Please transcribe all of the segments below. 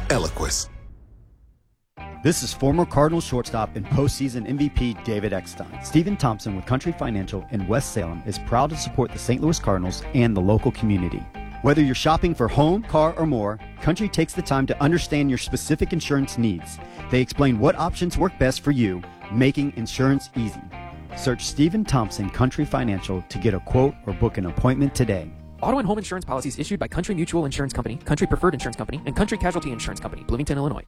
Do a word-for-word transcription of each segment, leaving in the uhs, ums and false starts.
Eliquis. This is former Cardinals shortstop and postseason M V P David Eckstein. Stephen Thompson with Country Financial in West Salem is proud to support the Saint Louis Cardinals and the local community. Whether you're shopping for home, car, or more, Country takes the time to understand your specific insurance needs. They explain what options work best for you, making insurance easy. Search Stephen Thompson Country Financial to get a quote or book an appointment today. Auto and home insurance policies issued by Country Mutual Insurance Company, Country Preferred Insurance Company, and Country Casualty Insurance Company, Bloomington, Illinois.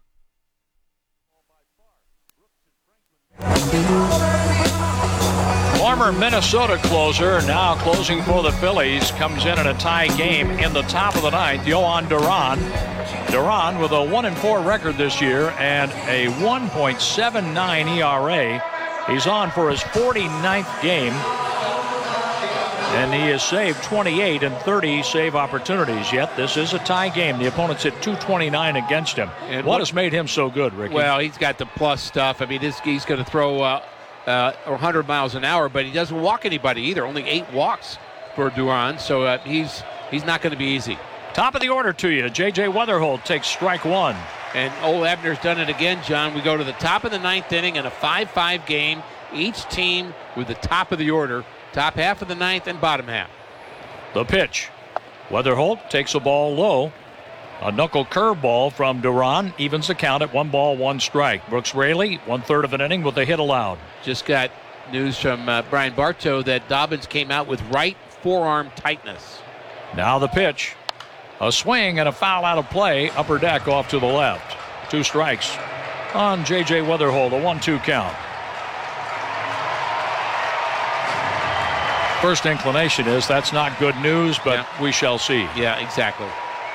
Former Minnesota closer, now closing for the Phillies, comes in in a tie game in the top of the ninth. Jhoan Duran. Duran with a one and four record this year and a one point seven nine E R A. He's on for his forty-ninth game, and he has saved twenty-eight and thirty save opportunities. Yet this is a tie game. The opponent's hit two twenty-nine against him. And what, what has made him so good, Ricky? Well, he's got the plus stuff. I mean, this he's going to throw uh, uh, one hundred miles an hour, but he doesn't walk anybody either. Only eight walks for Duran, so uh, he's he's not going to be easy. Top of the order to you. J J Weatherholt takes strike one. And Ole Abner's done it again, John. We go to the top of the ninth inning in a five five game. Each team with the top of the order, top half of the ninth and bottom half. The pitch. Weatherholt takes a ball low. A knuckle curveball from Duran evens the count at one ball, one strike. Brooks Raley, one third of an inning with a hit allowed. Just got news from uh, Brian Bartow that Dobbins came out with right forearm tightness. Now the pitch. A swing and a foul out of play. Upper deck off to the left. Two strikes on J J Weatherholt, a one two count. First inclination is that's not good news, but yeah. we shall see. Yeah, exactly.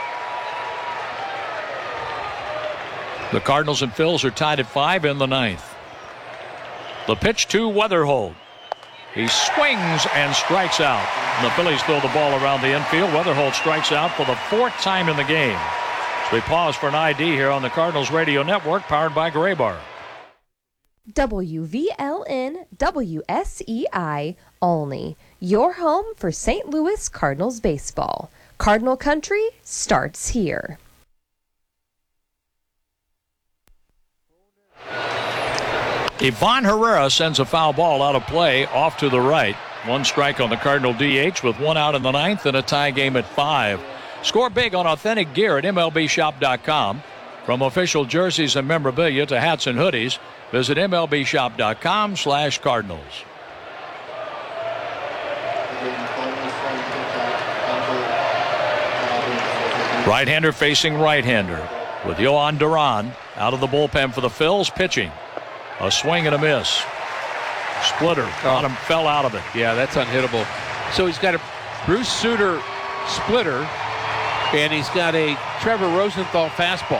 The Cardinals and Phils are tied at five in the ninth. The pitch to Weatherholt. He swings and strikes out. And the Phillies throw the ball around the infield. Weatherholt strikes out for the fourth time in the game. So we pause for an I D here on the Cardinals Radio Network, powered by Graybar. W V L N W S E I Olney, your home for Saint Louis Cardinals baseball. Cardinal Country starts here. Ivan Herrera sends a foul ball out of play off to the right. One strike on the Cardinal D H with one out in the ninth and a tie game at five. Score big on authentic gear at M L B shop dot com. From official jerseys and memorabilia to hats and hoodies, visit M L B shop dot com slash Cardinals. Right-hander facing right-hander with Jhoan Duran out of the bullpen for the Phils pitching. A swing and a miss. Splitter. Bottom oh. fell out of it. Yeah, that's unhittable. So he's got a Bruce Sutter splitter, and he's got a Trevor Rosenthal fastball.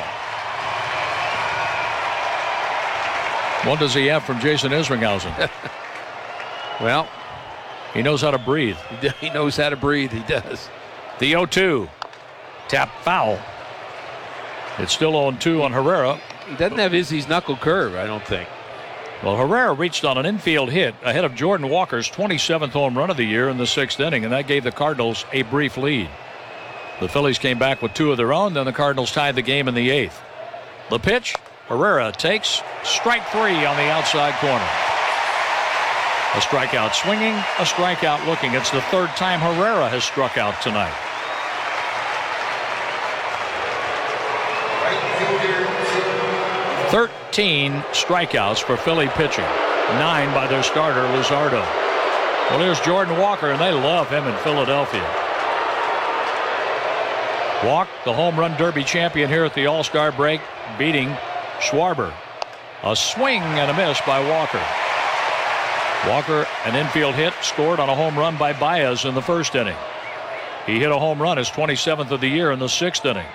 What does he have from Jason Isringhausen? Well, he knows how to breathe. He knows how to breathe. He does. The oh two. Tap foul. It's still oh two on Herrera. He doesn't have Izzy's knuckle curve, I don't think. Well, Herrera reached on an infield hit ahead of Jordan Walker's twenty-seventh home run of the year in the sixth inning, and that gave the Cardinals a brief lead. The Phillies came back with two of their own, then the Cardinals tied the game in the eighth. The pitch, Herrera takes strike three on the outside corner. A strikeout swinging, a strikeout looking. It's the third time Herrera has struck out tonight. thirteen strikeouts for Philly pitching. Nine by their starter, Luzardo. Well, here's Jordan Walker, and they love him in Philadelphia. Walk, the home run derby champion here at the All-Star break, beating Schwarber. A swing and a miss by Walker. Walker, an infield hit, scored on a home run by Baez in the first inning. He hit a home run, his twenty-seventh of the year in the sixth inning.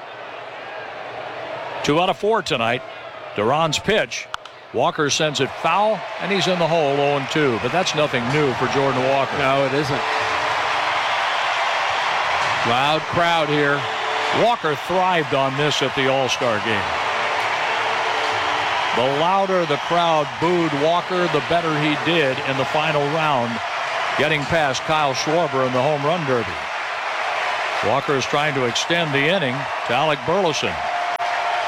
Two out of four tonight. Duran's pitch. Walker sends it foul, and he's in the hole oh two. But that's nothing new for Jordan Walker. No, it isn't. Loud crowd here. Walker thrived on this at the All-Star game. The louder the crowd booed Walker, the better he did in the final round, getting past Kyle Schwarber in the home run derby. Walker is trying to extend the inning to Alec Burleson.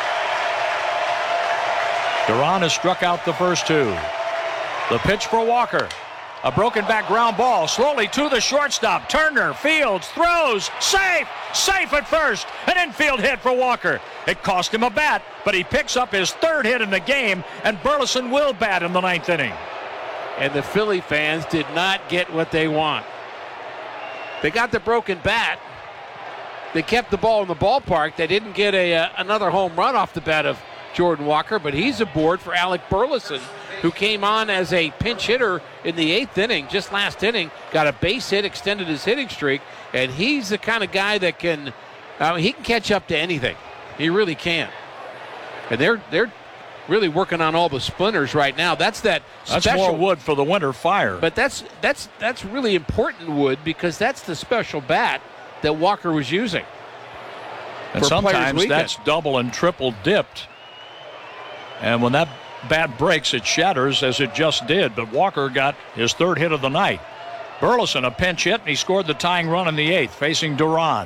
Duran has struck out the first two. The pitch for Walker. A broken back ground ball slowly to the shortstop. Turner fields, throws, safe, safe at first. An infield hit for Walker. It cost him a bat, but he picks up his third hit in the game, and Burleson will bat in the ninth inning. And the Philly fans did not get what they want. They got the broken bat. They kept the ball in the ballpark. They didn't get a uh, another home run off the bat of Jordan Walker, but he's aboard for Alec Burleson, who came on as a pinch hitter in the eighth inning, just last inning, got a base hit, extended his hitting streak, and he's the kind of guy that can, uh, he can catch up to anything. He really can. And they're they're really working on all the splinters right now. That's that That's special more wood for the winter fire. But that's that's that's really important wood, because that's the special bat that Walker was using. And sometimes that's double and triple dipped. And when that bat breaks, it shatters, as it just did. But Walker got his third hit of the night. Burleson, a pinch hit, and he scored the tying run in the eighth, facing Duran.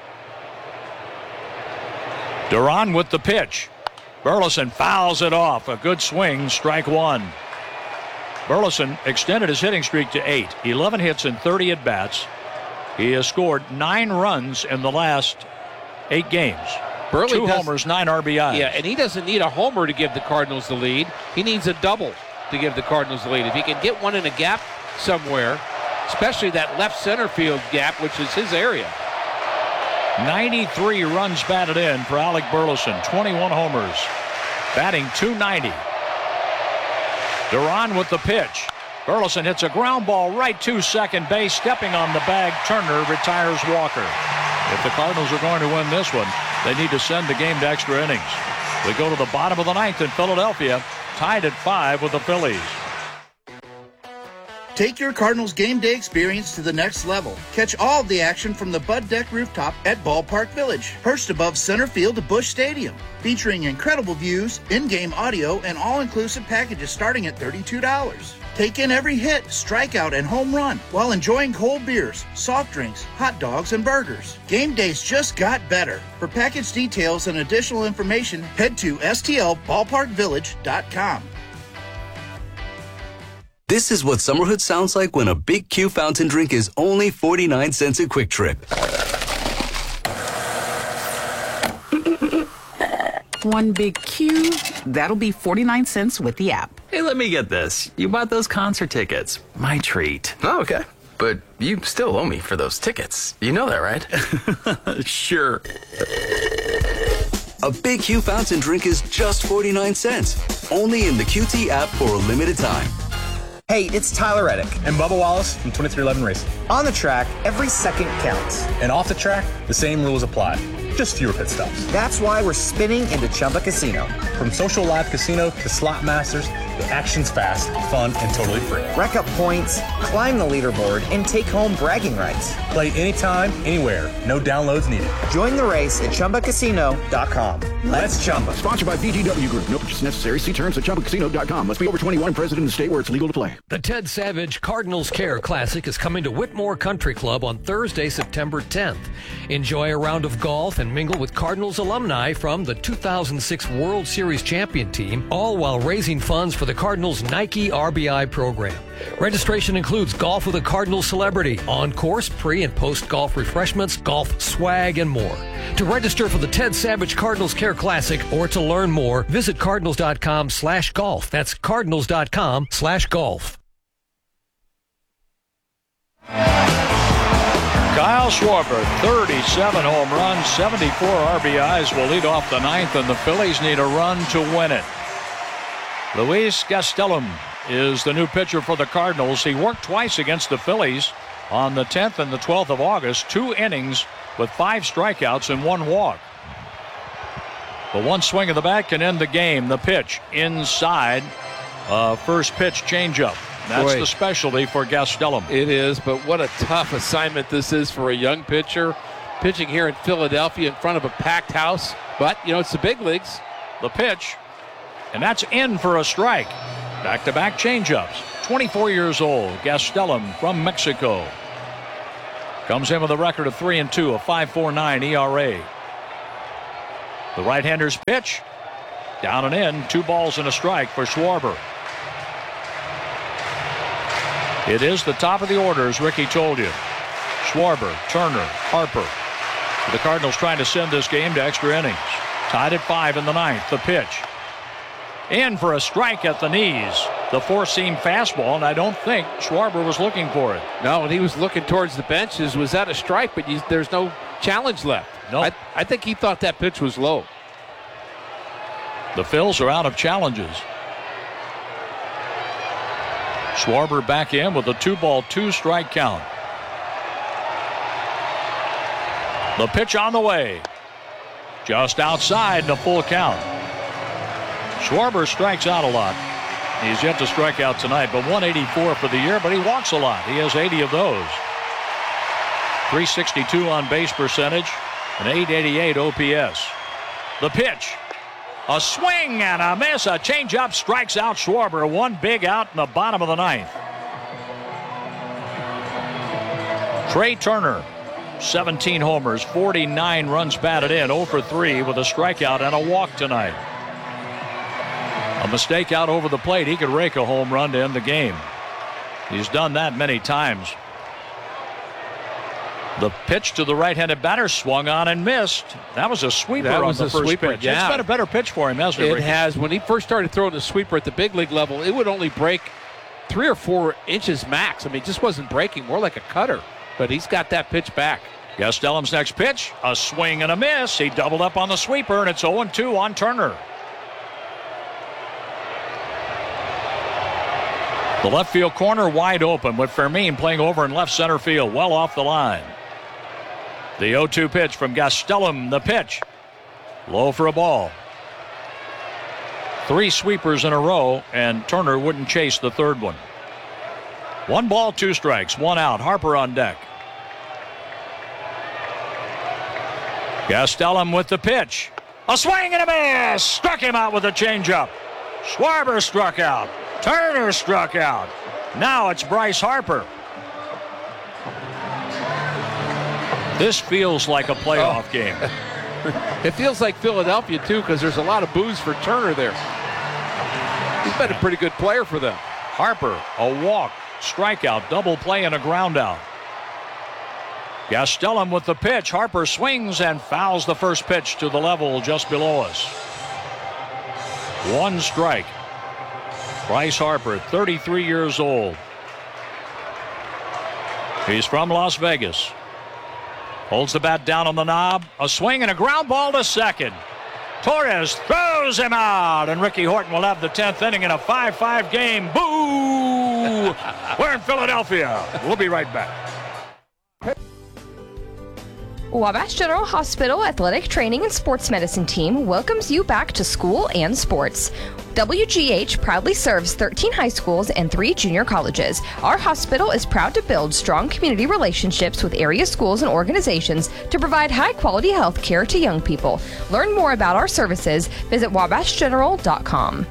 Duran with the pitch. Burleson fouls it off. A good swing, strike one. Burleson extended his hitting streak to eight. eleven hits and thirty at-bats. He has scored nine runs in the last eight games. Burley Two does, homers, nine R B Is. Yeah, and he doesn't need a homer to give the Cardinals the lead. He needs a double to give the Cardinals the lead. If he can get one in a gap somewhere, especially that left center field gap, which is his area. ninety-three runs batted in for Alec Burleson. twenty-one homers. Batting two ninety. Duran with the pitch. Burleson hits a ground ball right to second base. Stepping on the bag, Turner retires Walker. If the Cardinals are going to win this one, they need to send the game to extra innings. We go to the bottom of the ninth in Philadelphia, tied at five with the Phillies. Take your Cardinals game day experience to the next level. Catch all of the action from the Bud Deck rooftop at Ballpark Village, perched above center field at Busch Stadium. Featuring incredible views, in-game audio, and all-inclusive packages starting at thirty-two dollars. Take in every hit, strikeout, and home run while enjoying cold beers, soft drinks, hot dogs, and burgers. Game days just got better. For package details and additional information, head to S T L ballpark village dot com. This is what summerhood sounds like when a Big Q fountain drink is only forty-nine cents a Quick Trip. One Big Q, that'll be forty-nine cents with the app. Hey, let me get this. You bought those concert tickets. My treat. Oh, okay. But you still owe me for those tickets. You know that, right? Sure. A Big Q fountain drink is just forty-nine cents. Only in the Q T app for a limited time. Hey, it's Tyler Reddick and Bubba Wallace from twenty-three eleven Racing. On the track, every second counts. And off the track, the same rules apply. Just fewer pit stops. That's why we're spinning into Chumba Casino. From social live casino to slot masters, the action's fast, fun, and totally free. Rack up points, climb the leaderboard, and take home bragging rights. Play anytime, anywhere. No downloads needed. Join the race at Chumba Casino dot com. Let's Chumba. Sponsored by B G W Group. No purchase necessary. See terms at Chumba Casino dot com. Must be over twenty-one. Present in the state where it's legal to play. The Ted Savage Cardinals Care Classic is coming to Whitmore Country Club on Thursday, September tenth. Enjoy a round of golf and mingle with Cardinals alumni from the two thousand six World Series champion team, all while raising funds for the Cardinals Nike R B I program. Registration includes golf with a Cardinals celebrity, on-course, pre- and post-golf refreshments, golf swag, and more. To register for the Ted Savage Cardinals Care Classic or to learn more, visit cardinals dot com slash golf. That's cardinals dot com slash golf. Kyle Schwarber, thirty-seven home runs, seventy-four R B Is, will lead off the ninth, and the Phillies need a run to win it. Luis Gastelum is the new pitcher for the Cardinals. He worked twice against the Phillies on the tenth and the twelfth of August, two innings with five strikeouts and one walk. But one swing of the bat can end the game. The pitch inside, uh, first pitch changeup. That's Boy, the specialty for Gastelum. It is, but what a tough assignment this is for a young pitcher. Pitching here in Philadelphia in front of a packed house. But, you know, it's the big leagues. The pitch, and that's in for a strike. Back-to-back changeups. twenty-four years old, Gastelum from Mexico. Comes in with a record of three and two, a five point four nine E R A. The right-hander's pitch Down and in, two balls and a strike for Schwarber. It is the top of the order, as Ricky told you. Schwarber, Turner, Harper. The Cardinals trying to send this game to extra innings. Tied at five in the ninth. The pitch. In for a strike at the knees. The four-seam fastball, and I don't think Schwarber was looking for it. No, and he was looking towards the benches. Was that a strike? But you, there's no challenge left. No. Nope. I, I think he thought that pitch was low. The Phils are out of challenges. Schwarber back in with a two-ball, two-strike count. The pitch on the way. Just outside and a full count. Schwarber strikes out a lot. He's yet to strike out tonight, but one eighty-four for the year, but he walks a lot. He has eighty of those. three sixty-two on base percentage, and eight eighty-eight O P S. The pitch. A swing and a miss. A changeup strikes out Schwarber. One big out in the bottom of the ninth. Trey Turner, seventeen homers, forty-nine runs batted in, oh for three with a strikeout and a walk tonight. A mistake out over the plate. He could rake a home run to end the game. He's done that many times. The pitch to the right-handed batter swung on and missed. That was a sweeper that on was the a first sweeper, pitch. yeah. It's been a better pitch for him, hasn't it? It Ricky? has. When he first started throwing the sweeper at the big league level, it would only break three or four inches max. I mean, it just wasn't breaking, more like a cutter. But he's got that pitch back. Gastelum's next pitch, a swing and a miss. He doubled up on the sweeper, and it's oh and two on Turner. The left field corner wide open with Fermin playing over in left center field, well off the line. The oh two pitch from Gastelum. The pitch. Low for a ball. Three sweepers in a row, and Turner wouldn't chase the third one. One ball, two strikes, one out. Harper on deck. Gastelum with the pitch. A swing and a miss. Struck him out with a changeup. Schwarber struck out. Turner struck out. Now it's Bryce Harper. This feels like a playoff oh. game. It feels like Philadelphia, too, because there's a lot of boos for Turner there. He's been a pretty good player for them. Harper, a walk, strikeout, double play, and a ground out. Gastelum with the pitch. Harper swings and fouls the first pitch to the level just below us. One strike. Bryce Harper, thirty-three years old. He's from Las Vegas. Holds the bat down on the knob. A swing and a ground ball to second. Torres throws him out, and Ricky Horton will have the tenth inning in a five five game. Boo! We're in Philadelphia. We'll be right back. Wabash General Hospital Athletic Training and Sports Medicine Team welcomes you back to school and sports. W G H proudly serves thirteen high schools and three junior colleges. Our hospital is proud to build strong community relationships with area schools and organizations to provide high-quality health care to young people. Learn more about our services. Visit wabash general dot com.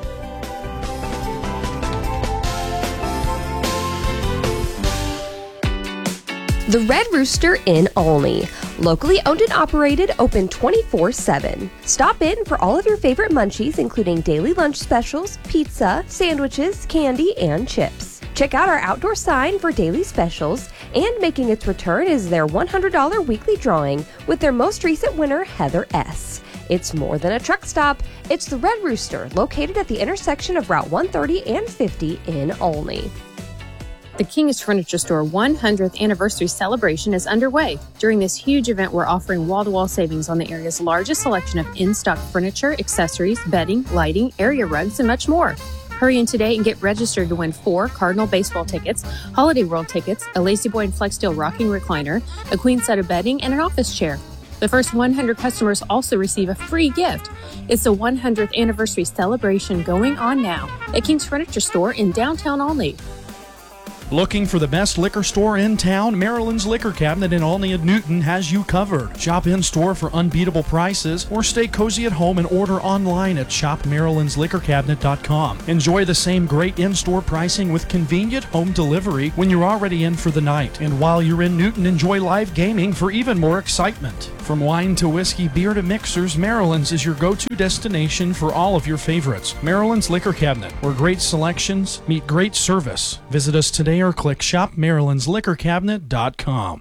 The Red Rooster in Olney. Locally owned and operated, open twenty-four seven. Stop in for all of your favorite munchies, including daily lunch specials, pizza, sandwiches, candy, and chips. Check out our outdoor sign for daily specials, and making its return is their one hundred dollars weekly drawing with their most recent winner, Heather S. It's more than a truck stop. It's the Red Rooster, located at the intersection of Route one thirty and fifty in Olney. The King's Furniture Store one hundredth anniversary celebration is underway. During this huge event, we're offering wall-to-wall savings on the area's largest selection of in-stock furniture, accessories, bedding, lighting, area rugs, and much more. Hurry in today and get registered to win four Cardinal baseball tickets, Holiday World tickets, a Lazy Boy and Flex Steel rocking recliner, a queen set of bedding, and an office chair. The first one hundred customers also receive a free gift. It's the one hundredth anniversary celebration going on now at King's Furniture Store in downtown Olney. Looking for the best liquor store in town? Maryland's Liquor Cabinet in Olney and Newton has you covered. Shop in-store for unbeatable prices or stay cozy at home and order online at shop marylands liquor cabinet dot com. Enjoy the same great in-store pricing with convenient home delivery when you're already in for the night. And while you're in Newton, enjoy live gaming for even more excitement. From wine to whiskey, beer to mixers, Maryland's is your go-to destination for all of your favorites. Maryland's Liquor Cabinet, where great selections meet great service. Visit us today or click shop marylands liquor cabinet dot com.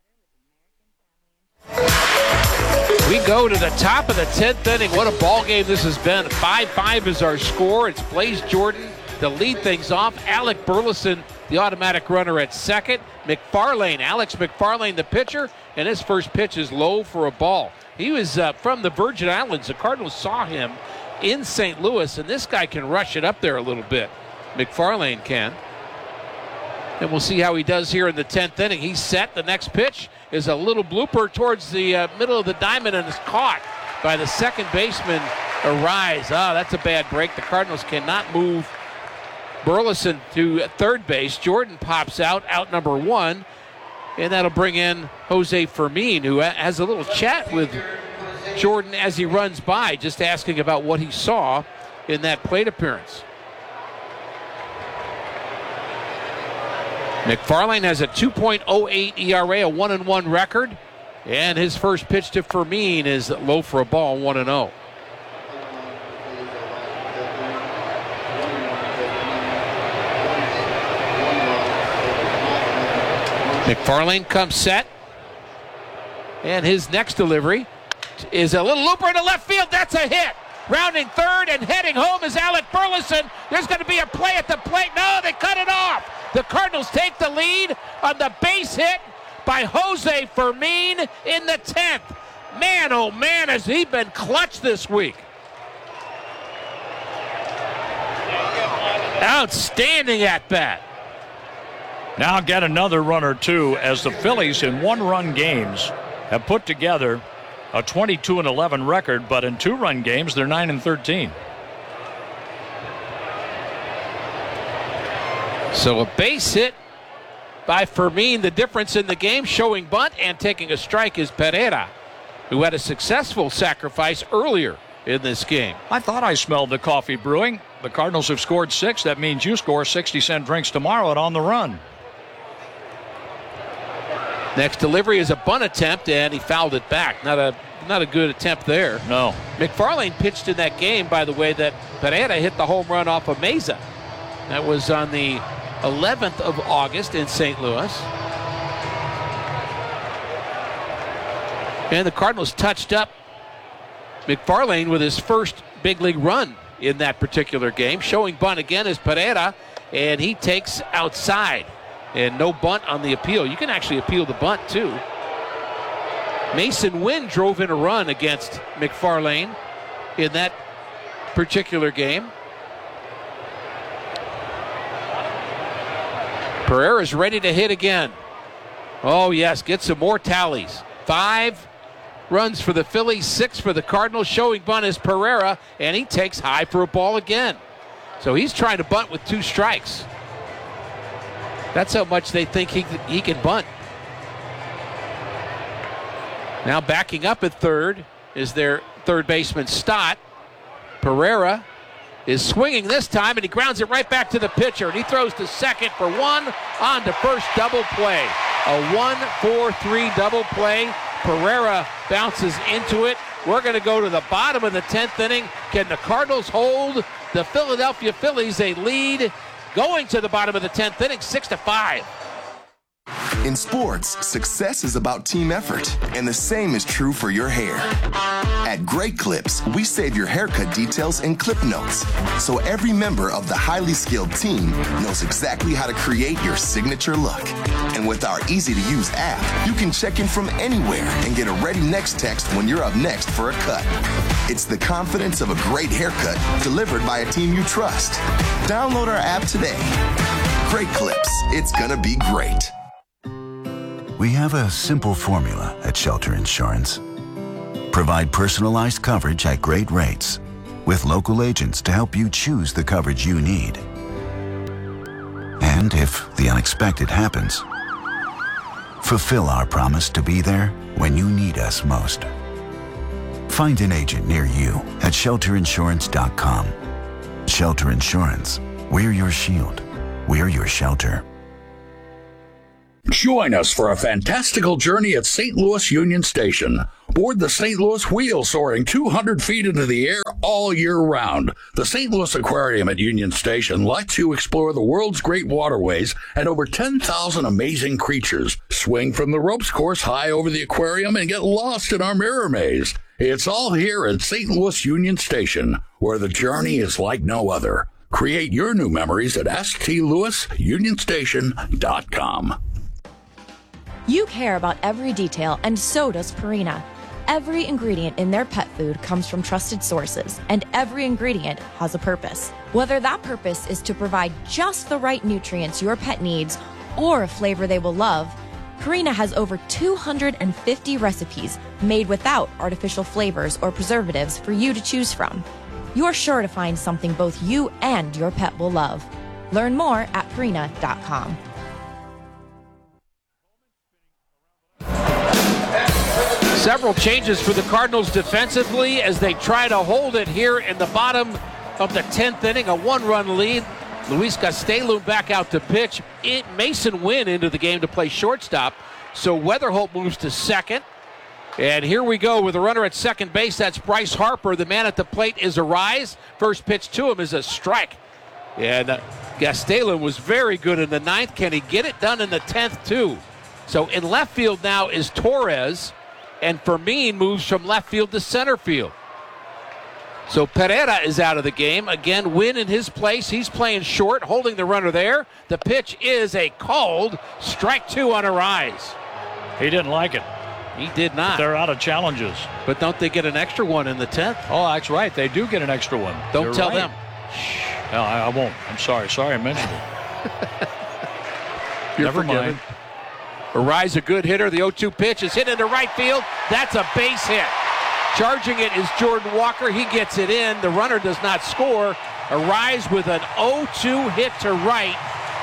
We go to the top of the tenth inning. What a ball game this has been. five five is our score. It's Blaze Jordan to lead things off. Alec Burleson, the automatic runner at second. McFarlane, Alex McFarlane, the pitcher, and his first pitch is low for a ball. He was uh, from the Virgin Islands. The Cardinals saw him in Saint Louis, and this guy can rush it up there a little bit. McFarlane can. And we'll see how he does here in the tenth inning. He's set. The next pitch is a little blooper towards the uh, middle of the diamond and is caught by the second baseman, Arise. Ah, that's a bad break. The Cardinals cannot move Burleson to third base. Jordan pops out, out number one, and that'll bring in Jose Fermin, who has a little chat with Jordan as he runs by, just asking about what he saw in that plate appearance. McFarlane has a two point oh eight E R A, a one and one record, and his first pitch to Fermin is low for a ball, one and oh. McFarlane comes set, and his next delivery is a little looper into left field. That's a hit. Rounding third and heading home is Alec Burleson. There's going to be a play at the plate. No, they cut it off. The Cardinals take the lead on the base hit by Jose Fermin in the tenth. Man, oh man, has he been clutch this week. Outstanding at bat. Now get another run or two as the Phillies in one-run games have put together a twenty-two and eleven record, but in two-run games they're nine and thirteen. So a base hit by Fermin. The difference in the game, showing bunt and taking a strike, is Pereira, who had a successful sacrifice earlier in this game. I thought I smelled the coffee brewing. The Cardinals have scored six. That means you score sixty cent drinks tomorrow at On the Run. Next delivery is a bunt attempt, and he fouled it back. Not a not a good attempt there. No. McFarlane pitched in that game, by the way, that Pereira hit the home run off of Mesa. That was on the eleventh of August in Saint Louis. And the Cardinals touched up McFarlane with his first big league run in that particular game. Showing bunt again is Pereira, and he takes outside. And no bunt on the appeal. You can actually appeal the bunt, too. Mason Wynn drove in a run against McFarlane in that particular game. Pereira's ready to hit again. Oh, yes, get some more tallies. Five runs for the Phillies, six for the Cardinals. Showing bunt is Pereira, and he takes high for a ball again. So he's trying to bunt with two strikes. That's how much they think he, he can bunt. Now backing up at third is their third baseman, Stott. Pereira is swinging this time, and he grounds it right back to the pitcher. And he throws to second for one, on to first, double play. A one four three double play. Pereira bounces into it. We're going to go to the bottom of the tenth inning. Can the Cardinals hold the Philadelphia Phillies a lead? Going to the bottom of the tenth inning, six to five. In sports, success is about team effort, and the same is true for your hair. At Great Clips, we save your haircut details in clip notes, so every member of the highly skilled team knows exactly how to create your signature look. And with our easy-to-use app, you can check in from anywhere and get a ready next text when you're up next for a cut. It's the confidence of a great haircut delivered by a team you trust. Download our app today. Great Clips. It's gonna be great. We have a simple formula at Shelter Insurance. Provide personalized coverage at great rates with local agents to help you choose the coverage you need. And if the unexpected happens, fulfill our promise to be there when you need us most. Find an agent near you at shelter insurance dot com. Shelter Insurance. We're your shield. We're your shelter. Join us for a fantastical journey at Saint Louis Union Station. Board the Saint Louis Wheel, soaring two hundred feet into the air all year round. The Saint Louis Aquarium at Union Station lets you explore the world's great waterways and over ten thousand amazing creatures. Swing from the ropes course high over the aquarium and get lost in our mirror maze. It's all here at Saint Louis Union Station, where the journey is like no other. Create your new memories at s t louis union station dot com. You care about every detail, and so does Purina. Every ingredient in their pet food comes from trusted sources, and every ingredient has a purpose. Whether that purpose is to provide just the right nutrients your pet needs or a flavor they will love, Purina has over two hundred fifty recipes made without artificial flavors or preservatives for you to choose from. You're sure to find something both you and your pet will love. Learn more at purina dot com. Several changes for the Cardinals defensively as they try to hold it here in the bottom of the tenth inning, a one-run lead. Luis Gastelum back out to pitch. It, Mason Wynn into the game to play shortstop. So Weatherholt moves to second. And here we go with a runner at second base. That's Bryce Harper. The man at the plate is Arise. First pitch to him is a strike. And uh, Gastelum was very good in the ninth. Can he get it done in the tenth too? So in left field now is Torres. And Fermin moves from left field to center field. So Pereira is out of the game. Again, Wynn in his place. He's playing short, holding the runner there. The pitch is a called strike two on Arise. He didn't like it. He did not. They're out of challenges. But don't they get an extra one in the tenth? Oh, that's right. They do get an extra one. Don't You're tell right. them. No, I, I won't. I'm sorry. Sorry I mentioned it. You're Never forgiven. mind. Arise, a good hitter. The oh two pitch is hit into right field. That's a base hit. Charging it is Jordan Walker. He gets it in. The runner does not score. Arise with an oh two hit to right.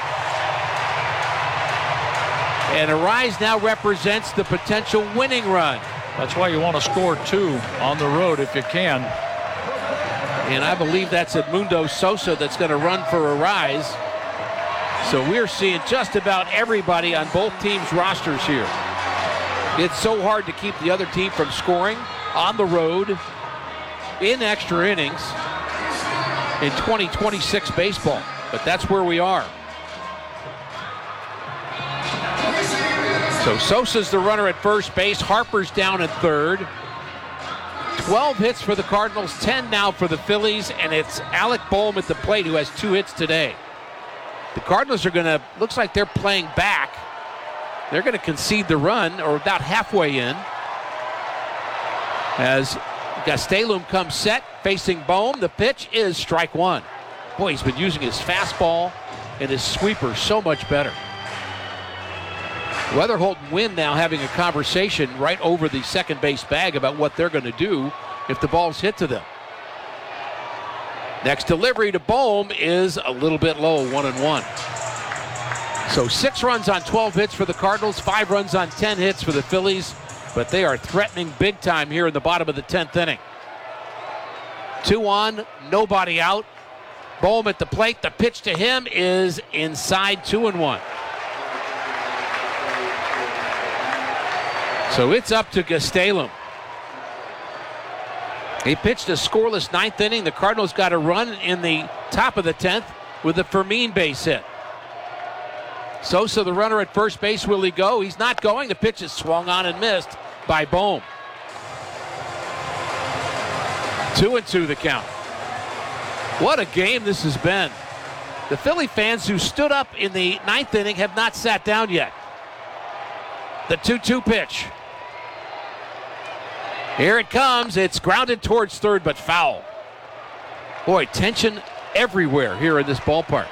And Arise now represents the potential winning run. That's why you want to score two on the road if you can. And I believe that's Edmundo Sosa that's going to run for Arise. So we're seeing just about everybody on both teams' rosters here. It's so hard to keep the other team from scoring on the road in extra innings in twenty twenty-six baseball. But that's where we are. So Sosa's the runner at first base. Harper's down at third. twelve hits for the Cardinals, ten now for the Phillies, and it's Alec Boehm at the plate who has two hits today. The Cardinals are going to, looks like they're playing back. They're going to concede the run, or about halfway in. As Gastelum comes set, facing Boehm. The pitch is strike one. Boy, he's been using his fastball and his sweeper so much better. Weatherholt and Wynn now having a conversation right over the second base bag about what they're going to do if the ball's hit to them. Next delivery to Boehm is a little bit low, one and one. So six runs on twelve hits for the Cardinals, five runs on ten hits for the Phillies, but they are threatening big time here in the bottom of the tenth inning. Two on, nobody out. Boehm at the plate. The pitch to him is inside, two and one. So it's up to Gastelum. He pitched a scoreless ninth inning. The Cardinals got a run in the top of the tenth with a Fermin base hit. Sosa, the runner at first base, will he go? He's not going. The pitch is swung on and missed by Boehm. Two and two the count. What a game this has been. The Philly fans who stood up in the ninth inning have not sat down yet. The two two pitch. Here it comes. It's grounded towards third, but foul. Boy, tension everywhere here in this ballpark.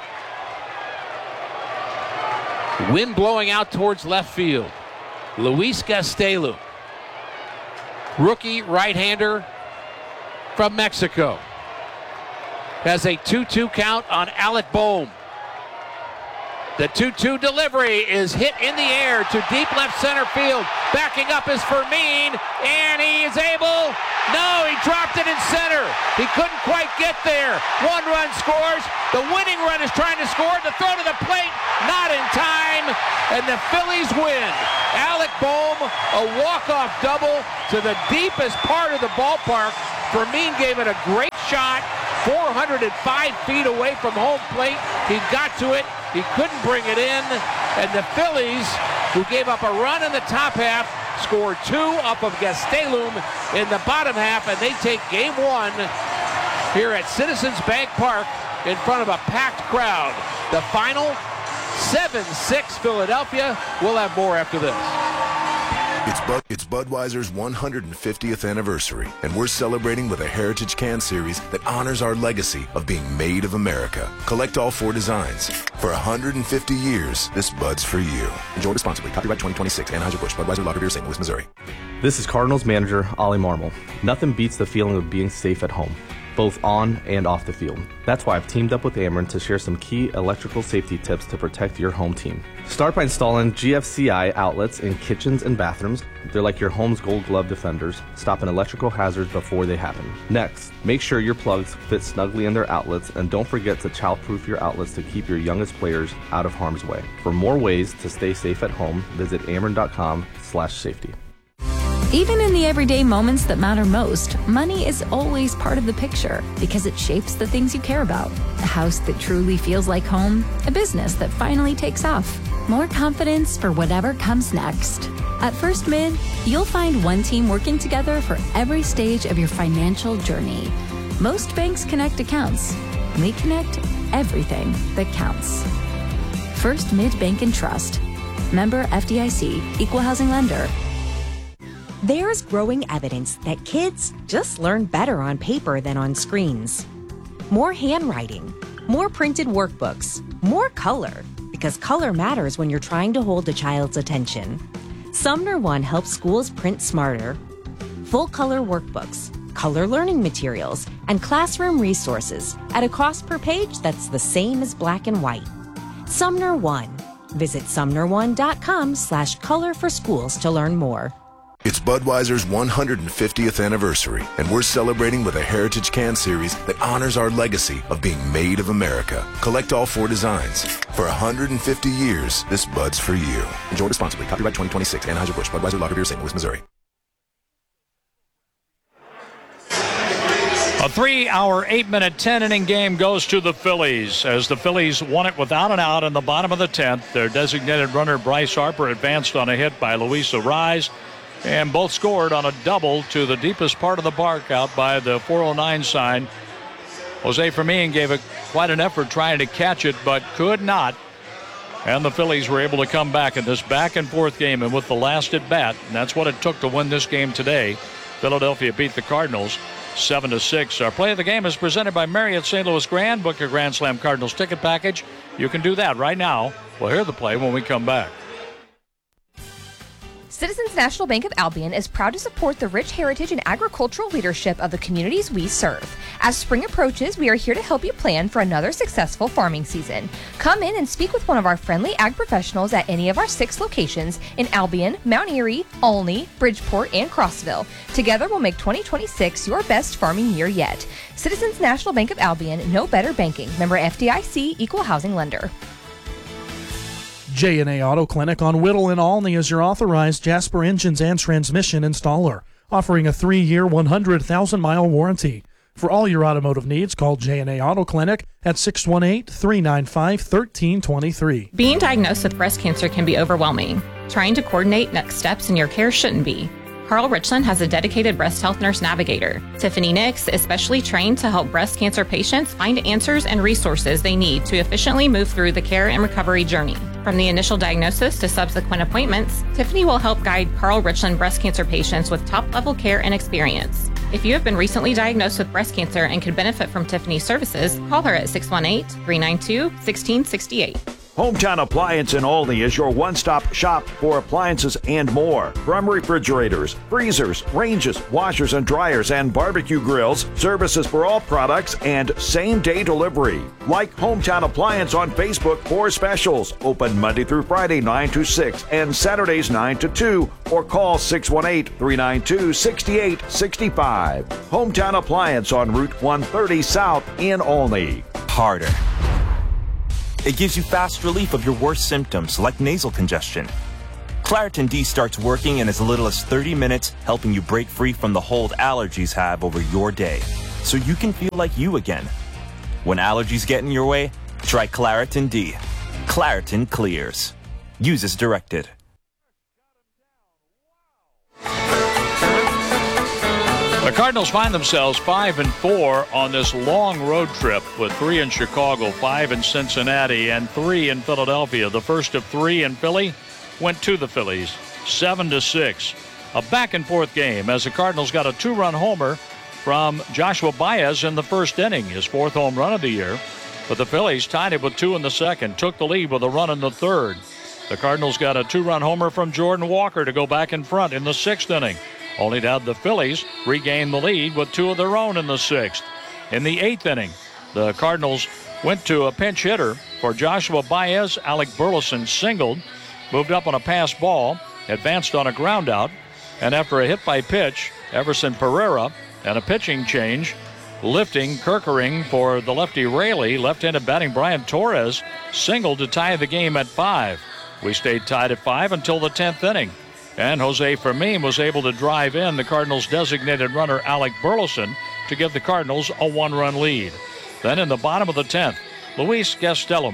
Wind blowing out towards left field. Luis Gastelum, rookie right-hander from Mexico, has a two two count on Alec Boehm. The two two delivery is hit in the air to deep left center field. Backing up is Fermin, and he is able. No, he dropped it in center. He couldn't quite get there. One run scores. The winning run is trying to score. The throw to the plate, not in time, and the Phillies win. Alec Bohm, a walk-off double to the deepest part of the ballpark. Fermin gave it a great shot, four hundred five feet away from home plate. He got to it. He couldn't bring it in, and the Phillies, who gave up a run in the top half, scored two up of Gastelum in the bottom half, and they take game one here at Citizens Bank Park in front of a packed crowd. The final, seven six Philadelphia. We'll have more after this. It's, Bud- it's Budweiser's one hundred fiftieth anniversary, and we're celebrating with a Heritage Can Series that honors our legacy of being made of America. Collect all four designs. For one hundred fifty years, this Bud's for you. Enjoy responsibly. Copyright twenty twenty-six. Anheuser-Busch. Budweiser Lager Beer, Saint Louis, Missouri. This is Cardinals manager Ollie Marmol. Nothing beats the feeling of being safe at home, both on and off the field. That's why I've teamed up with Ameren to share some key electrical safety tips to protect your home team. Start by installing G F C I outlets in kitchens and bathrooms. They're like your home's gold glove defenders, stopping electrical hazards before they happen. Next, make sure your plugs fit snugly in their outlets, and don't forget to childproof your outlets to keep your youngest players out of harm's way. For more ways to stay safe at home, visit ameren.com slash safety. Even in the everyday moments that matter most, money is always part of the picture because it shapes the things you care about. A house that truly feels like home, a business that finally takes off, more confidence for whatever comes next. At First Mid, you'll find one team working together for every stage of your financial journey. Most banks connect accounts. We connect everything that counts. First Mid Bank and Trust. Member F D I C, Equal Housing Lender. There's growing evidence that kids just learn better on paper than on screens. More handwriting, more printed workbooks, more color, because color matters when you're trying to hold a child's attention. Sumner One helps schools print smarter. Full-color workbooks, color learning materials, and classroom resources at a cost per page that's the same as black and white. Sumner One. Visit sumner one dot com slash color for schools to learn more. It's Budweiser's one hundred fiftieth anniversary, and we're celebrating with a Heritage Can Series that honors our legacy of being made of America. Collect all four designs. For one hundred fifty years, this Bud's for you. Enjoy responsibly. Copyright twenty twenty-six. Anheuser-Busch. Budweiser Lager Beer, Saint Louis, Missouri. A three-hour, eight-minute, ten-inning game goes to the Phillies as the Phillies won it without an out in the bottom of the tenth. Their designated runner, Bryce Harper, advanced on a hit by Luis Arraez, and both scored on a double to the deepest part of the park out by the four oh nine sign. Jose Fermin gave it quite an effort trying to catch it, but could not. And the Phillies were able to come back in this back-and-forth game, and with the last at bat, and that's what it took to win this game today. Philadelphia beat the Cardinals seven to six. Our play of the game is presented by Marriott Saint Louis Grand. Book your Grand Slam Cardinals ticket package. You can do that right now. We'll hear the play when we come back. Citizens National Bank of Albion is proud to support the rich heritage and agricultural leadership of the communities we serve. As spring approaches, we are here to help you plan for another successful farming season. Come in and speak with one of our friendly ag professionals at any of our six locations in Albion, Mount Airy, Olney, Bridgeport, and Crossville. Together, we'll make twenty twenty-six your best farming year yet. Citizens National Bank of Albion, no better banking. Member F D I C, Equal Housing Lender. J and A Auto Clinic on Whittle in Olney is your authorized Jasper engines and transmission installer, offering a three-year, one hundred thousand mile warranty. For all your automotive needs, call J and A Auto Clinic at six one eight, three nine five, one three two three. Being diagnosed with breast cancer can be overwhelming. Trying to coordinate next steps in your care shouldn't be. Carl Richland has a dedicated breast health nurse navigator. Tiffany Nix is specially trained to help breast cancer patients find answers and resources they need to efficiently move through the care and recovery journey. From the initial diagnosis to subsequent appointments, Tiffany will help guide Carl Richland breast cancer patients with top-level care and experience. If you have been recently diagnosed with breast cancer and could benefit from Tiffany's services, call her at six one eight, three nine two, one six six eight. Hometown Appliance in Olney is your one-stop shop for appliances and more. From refrigerators, freezers, ranges, washers and dryers, and barbecue grills, services for all products, and same-day delivery. Like Hometown Appliance on Facebook for specials. Open Monday through Friday, nine to six, and Saturdays, nine to two, or call six one eight, three nine two, six eight six five. Hometown Appliance on Route one thirty South in Olney. Harder. It gives you fast relief of your worst symptoms, like nasal congestion. Claritin D starts working in as little as thirty minutes, helping you break free from the hold allergies have over your day, so you can feel like you again. When allergies get in your way, try Claritin D. Claritin clears. Use as directed. The Cardinals find themselves five and four on this long road trip, with three in Chicago, five in Cincinnati, and three in Philadelphia. The first of three in Philly went to the Phillies, seven to six. A back-and-forth game as the Cardinals got a two-run homer from Joshua Baez in the first inning, his fourth home run of the year. But the Phillies tied it with two in the second, took the lead with a run in the third. The Cardinals got a two-run homer from Jordan Walker to go back in front in the sixth inning, only to have the Phillies regain the lead with two of their own in the sixth. In the eighth inning, the Cardinals went to a pinch hitter for Joshua Baez. Alec Burleson singled, moved up on a pass ball, advanced on a ground out, and after a hit by pitch, Everson Pereira and a pitching change, lifting, Kirkering for the lefty Raley, left-handed batting Brian Torres singled to tie the game at five. We stayed tied at five until the tenth inning, and Jose Fermin was able to drive in the Cardinals' designated runner Alec Burleson to give the Cardinals a one-run lead. Then in the bottom of the tenth, Luis Gastelum,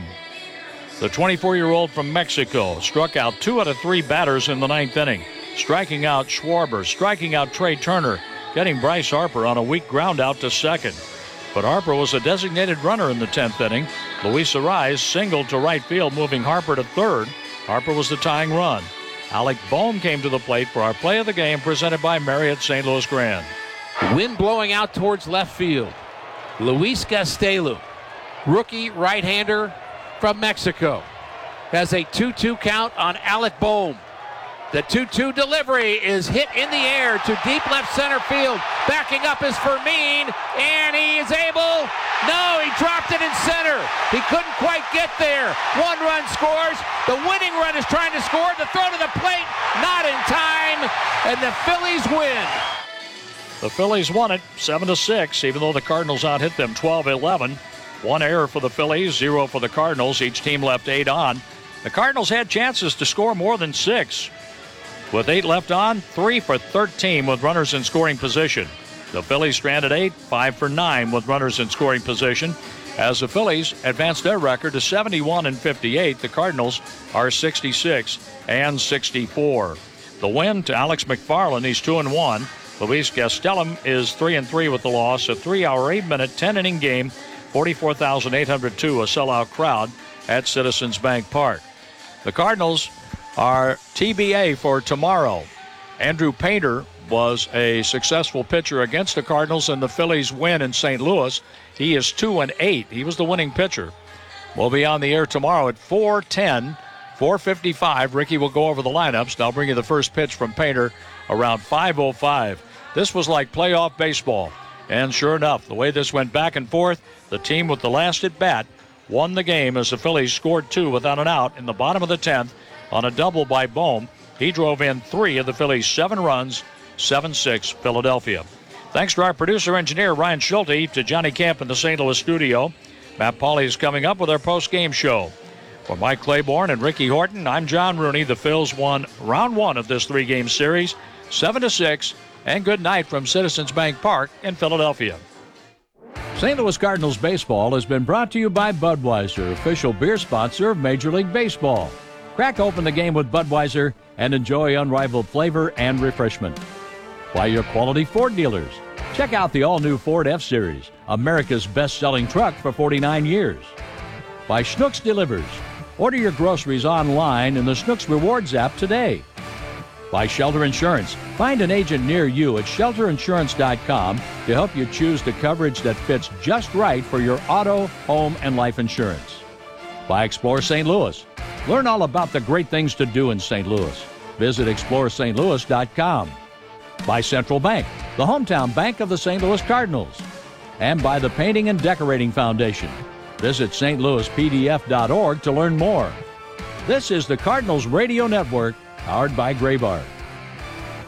the twenty-four-year-old from Mexico, struck out two out of three batters in the ninth inning, striking out Schwarber, striking out Trey Turner, getting Bryce Harper on a weak ground out to second. But Harper was a designated runner in the tenth inning. Luis Arraez singled to right field, moving Harper to third. Harper was the tying run. Alec Bohm came to the plate for our play of the game, presented by Marriott Saint Louis Grand. Wind blowing out towards left field. Luis Gastelum, rookie right-hander from Mexico, has a two two count on Alec Bohm. The two two delivery is hit in the air to deep left center field. Backing up is Fermin, and he is able. No, he dropped it in center. He couldn't quite get there. One run scores. The winning run is trying to score. The throw to the plate, not in time, and the Phillies win. The Phillies won it seven to six, even though the Cardinals out-hit them twelve eleven. One error for the Phillies, zero for the Cardinals. Each team left eight on. The Cardinals had chances to score more than six. With eight left on, three for thirteen with runners in scoring position. The Phillies stranded eight, five for nine with runners in scoring position. As the Phillies advanced their record to seventy-one and fifty-eight, the Cardinals are sixty-six and sixty-four. The win to Alex McFarland, he's two and one. Luis Gastelum is three and three with the loss. A three-hour, eight-minute, ten-inning game, forty-four thousand eight hundred two, a sellout crowd at Citizens Bank Park. The Cardinals are T B A for tomorrow. Andrew Painter was a successful pitcher against the Cardinals in the Phillies win in Saint Louis. He is two and eight. He was the winning pitcher. We'll be on the air tomorrow at four ten, four fifty-five. Ricky will go over the lineups, and I'll bring you the first pitch from Painter around five oh five. This was like playoff baseball. And sure enough, the way this went back and forth, the team with the last at bat won the game as the Phillies scored two without an out in the bottom of the tenth on a double by Bohm. He drove in three of the Phillies' seven runs, seven six Philadelphia. Thanks to our producer-engineer Ryan Schulte, to Johnny Camp in the Saint Louis studio. Matt Pauley is coming up with our post-game show. For Mike Claiborne and Ricky Horton, I'm John Rooney. The Phils won round one of this three-game series, seven to six, and good night from Citizens Bank Park in Philadelphia. Saint Louis Cardinals baseball has been brought to you by Budweiser, official beer sponsor of Major League Baseball. Crack open the game with Budweiser and enjoy unrivaled flavor and refreshment. By your quality Ford dealers. Check out the all-new Ford F-Series, America's best-selling truck for forty-nine years. By Schnucks Delivers. Order your groceries online in the Schnucks Rewards app today. By Shelter Insurance. Find an agent near you at shelter insurance dot com to help you choose the coverage that fits just right for your auto, home, and life insurance. By Explore Saint Louis. Learn all about the great things to do in Saint Louis. Visit explore s t louis dot com. By Central Bank, the hometown bank of the Saint Louis Cardinals. And by the Painting and Decorating Foundation. Visit s t louis p d f dot org to learn more. This is the Cardinals Radio Network, powered by Graybar.